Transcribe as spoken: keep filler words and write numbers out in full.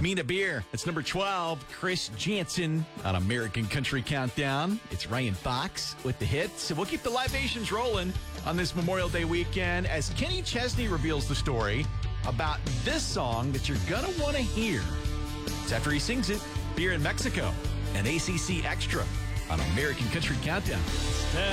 Mina Beer. It's number twelve. Chris Jansen on American Country Countdown. It's Ryan Fox with the hits. And we'll keep the libations rolling on this Memorial Day weekend as Kenny Chesney reveals the story about this song that you're going to want to hear. It's after he sings it, Beer in Mexico, and A C C Extra on American Country Countdown. Step